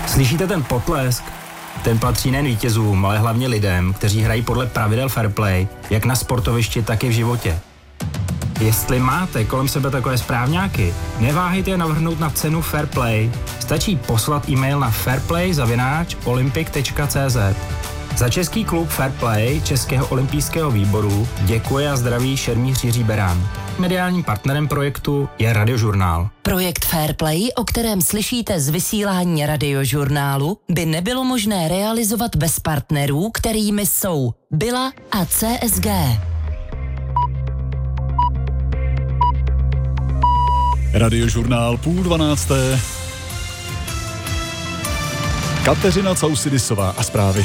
Slyšíte ten potlesk? Ten patří nejen vítězům, ale hlavně lidem, kteří hrají podle pravidel fair play, jak na sportovišti, tak i v životě. Jestli máte kolem sebe takové správňáky, neváhejte je navrhnout na cenu Fair Play. Stačí poslat e-mail na fairplay@olympic.cz. Za český klub Fair Play Českého olympijského výboru děkuje a zdraví šermíř Jiří Berán. Mediálním partnerem projektu je Radiožurnál. Projekt Fair Play, o kterém slyšíte z vysílání Radiožurnálu, by nebylo možné realizovat bez partnerů, kterými jsou Byla a CSG. Radiožurnál 11:30. Kateřina Causidisová a zprávy.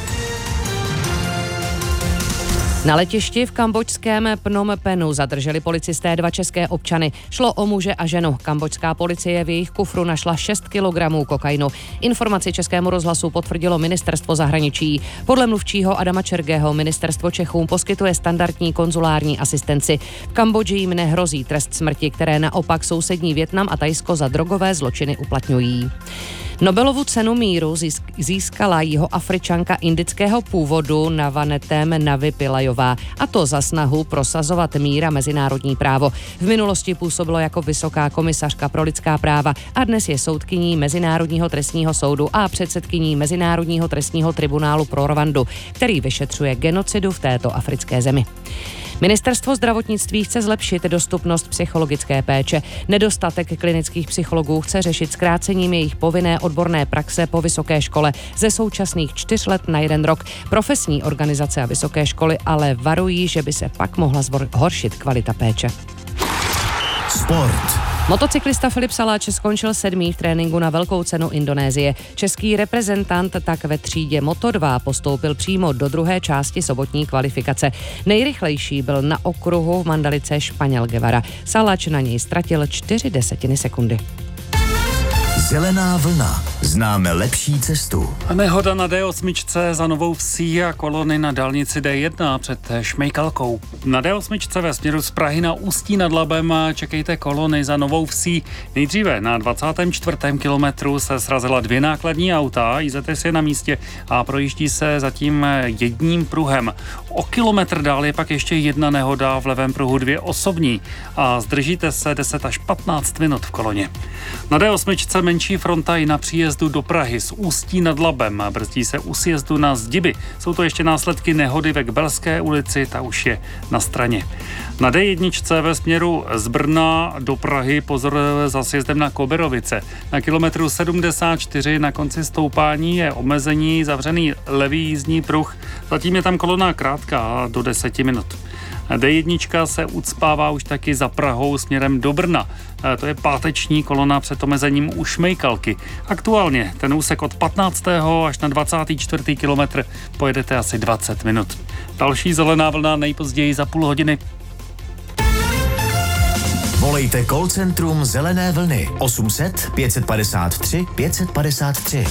Na letišti v kambodžském Phnom Penhu zadrželi policisté 2 české občany. Šlo o muže a ženu. Kambodžská policie v jejich kufru našla 6 kilogramů kokainu. Informaci Českému rozhlasu potvrdilo ministerstvo zahraničí. Podle mluvčího Adama Čergého ministerstvo Čechům poskytuje standardní konzulární asistenci. V Kambodži jim nehrozí trest smrti, které naopak sousední Vietnam a Thajsko za drogové zločiny uplatňují. Nobelovu cenu míru získala Jihoafričanka indického původu Navanetem Navi Pillajová, a to za snahu prosazovat mír a mezinárodní právo. V minulosti působilo jako vysoká komisařka pro lidská práva a dnes je soudkyní Mezinárodního trestního soudu a předsedkyní Mezinárodního trestního tribunálu pro Rwandu, který vyšetřuje genocidu v této africké zemi. Ministerstvo zdravotnictví chce zlepšit dostupnost psychologické péče. Nedostatek klinických psychologů chce řešit zkrácením jejich povinné odborné praxe po vysoké škole ze současných 4 let na 1 rok. Profesní organizace a vysoké školy ale varují, že by se pak mohla zhoršit kvalita péče. Sport. Motocyklista Filip Saláč skončil 7. v tréninku na velkou cenu Indonésie. Český reprezentant tak ve třídě Moto2 postoupil přímo do druhé části sobotní kvalifikace. Nejrychlejší byl na okruhu v Mandalice Španěl Guevara. Saláč na něj ztratil 0,4 sekundy. Zelená vlna. Známe lepší cestu. Nehoda na D8 za Novou Vsí a kolony na dálnici D1 před Šmejkalkou. Na D8 ve směru z Prahy na Ústí nad Labem čekejte kolony za Novou Vsí. Nejdříve na 24. kilometru se srazila 2 nákladní auta, IZS je na místě a projíždí se zatím jedním pruhem. O kilometr dál je pak ještě jedna nehoda, v levém pruhu 2 osobní a zdržíte se 10 až 15 minut v koloně. Na D8 menší fronta i na příjezdu do Prahy z Ústí nad Labem. Brzdí se u sjezdu na Zdiby. Jsou to ještě následky nehody ve Kbelské ulici, ta už je na straně. Na D1 ve směru z Brna do Prahy pozor za sjezdem na Koberovice. Na kilometru 74 na konci stoupání je omezení, zavřený levý jízdní pruh. Zatím je tam kolona krátká do 10 minut. D1 se ucpává už taky za Prahou směrem do Brna. To je páteční kolona před omezením u Šmejkalky. Aktuálně ten úsek od 15. až na 24. kilometr pojedete asi 20 minut. Další zelená vlna nejpozději za půl hodiny. Volejte call centrum Zelené vlny 800 553 553.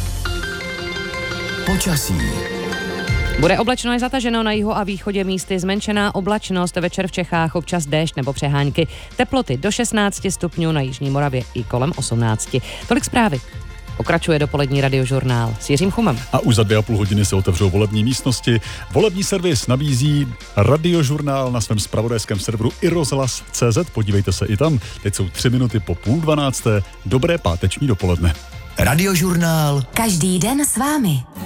Počasí. Bude oblačno i zataženo, na jihu a východě místy zmenšená oblačnost, večer v Čechách občas déšť nebo přehánky. Teploty do 16 stupňů, na jižní Moravě i kolem 18. Tolik zprávy. Pokračuje dopolední Radiožurnál s Jiřím Chumem. A už za 2,5 hodiny se otevřou volební místnosti. Volební servis nabízí Radiožurnál na svém zpravodajském serveru iRozhlas.cz. Podívejte se i tam. Teď jsou 3 minuty po 11:30. Dobré páteční dopoledne. Radiožurnál. Každý den s vámi.